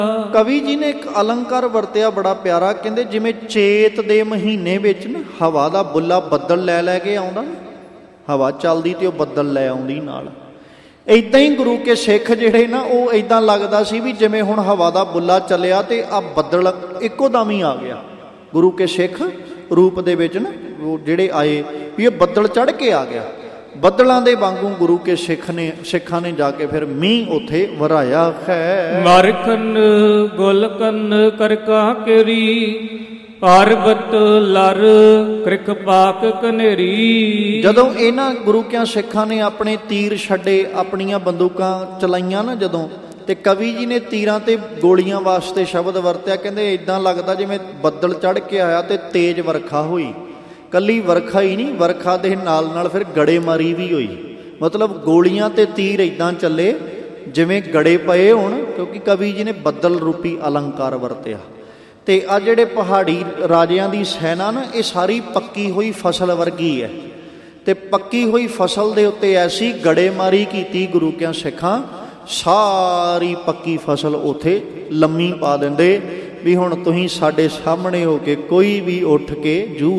ਕਵੀ ਜੀ ਨੇ ਇੱਕ ਅਲੰਕਾਰ ਵਰਤਿਆ ਬੜਾ ਪਿਆਰਾ, ਕਹਿੰਦੇ ਜਿਵੇਂ ਚੇਤ ਦੇ ਮਹੀਨੇ ਵਿੱਚ ਨਾ ਹਵਾ ਦਾ ਬੁੱਲਾ ਬੱਦਲ ਲੈ ਲੈ ਕੇ ਆਉਂਦਾ, ਹਵਾ ਚੱਲਦੀ ਤੇ ਉਹ ਬੱਦਲ ਲੈ ਆਉਂਦੀ ਨਾਲ, ਇੱਦਾਂ ਹੀ ਗੁਰੂ ਕੇ ਸਿੱਖ ਜਿਹੜੇ ਨਾ ਉਹ ਇੱਦਾਂ ਲੱਗਦਾ ਸੀ ਵੀ ਜਿਵੇਂ ਹੁਣ ਹਵਾ ਦਾ ਬੁੱਲਾ ਚੱਲਿਆ ਤੇ ਆ ਬੱਦਲ ਇੱਕੋ ਦਮ ਹੀ ਆ ਗਿਆ। ਗੁਰੂ ਕੇ ਸਿੱਖ ਰੂਪ ਦੇ ਵਿੱਚ ਨਾ ਉਹ ਜਿਹੜੇ ਆਏ ਵੀ ਇਹ ਬੱਦਲ ਚੜ੍ਹ ਕੇ ਆ ਗਿਆ। ਬੱਦਲਾਂ ਦੇ ਵਾਂਗੂ ਗੁਰੂ ਕੇ ਸਿੱਖਾਂ ਨੇ ਜਾ ਕੇ ਫਿਰ ਮੀਂਹ ਉੱਥੇ ਵਰਾਇਆ ਹੈ। ਮਰਖਨ ਗੁਲਕਨ ਕਰਕਾ ਕੇਰੀ ਪਾਰਬਤ ਲਰ ਕ੍ਰਿਕ ਪਾਕ ਕਨੇਰੀ। ਜਦੋਂ ਇਹਨਾਂ ਗੁਰੂ ਕਿਆਂ ਸਿੱਖਾਂ ਨੇ ਆਪਣੇ ਤੀਰ ਛੱਡੇ, ਆਪਣੀਆਂ ਬੰਦੂਕਾਂ ਚਲਾਈਆਂ ਨਾ ਜਦੋਂ, ਤੇ ਕਵੀ ਜੀ ਨੇ ਤੀਰਾਂ ਤੇ ਗੋਲੀਆਂ ਵਾਸਤੇ ਸ਼ਬਦ ਵਰਤਿਆ, ਕਹਿੰਦੇ ਇੱਦਾਂ ਲੱਗਦਾ ਜਿਵੇਂ ਬੱਦਲ ਚੜ੍ਹ ਕੇ ਆਇਆ ਤੇ ਤੇਜ਼ ਵਰਖਾ ਹੋਈ। ਕੱਲੀ ਵਰਖਾ ਹੀ ਨਹੀਂ, ਵਰਖਾ ਦੇ ਨਾਲ ਨਾਲ ਫਿਰ ਗੜੇਮਾਰੀ ਵੀ ਹੋਈ, ਮਤਲਬ ਗੋਲੀਆਂ ਤੇ ਤੀਰ ਇੱਦਾਂ ਚੱਲੇ ਜਿਵੇਂ ਗੜੇ ਪਏ ਹੋਣ, ਕਿਉਂਕਿ ਕਵੀ ਜੀ ਨੇ ਬੱਦਲ ਰੂਪੀ ਅਲੰਕਾਰ ਵਰਤਿਆ। ਤੇ ਆ ਜਿਹੜੇ ਪਹਾੜੀ ਰਾਜਿਆਂ ਦੀ ਸੈਨਾ ਨਾ, ਇਹ ਸਾਰੀ ਪੱਕੀ ਹੋਈ ਫਸਲ ਵਰਗੀ ਹੈ, ਤੇ ਪੱਕੀ ਹੋਈ ਫਸਲ ਦੇ ਉੱਤੇ ਐਸੀ ਗੜੇਮਾਰੀ ਕੀਤੀ ਗੁਰੂ ਕਿਆਂ ਸਿੱਖਾਂ, ਸਾਰੀ ਪੱਕੀ ਫਸਲ ਉੱਥੇ ਲੰਮੀ ਪਾ ਦਿੰਦੇ ਵੀ ਹੁਣ ਤੁਸੀਂ ਸਾਡੇ ਸਾਹਮਣੇ ਹੋ ਕੇ ਕੋਈ ਵੀ ਉੱਠ ਕੇ ਜੂ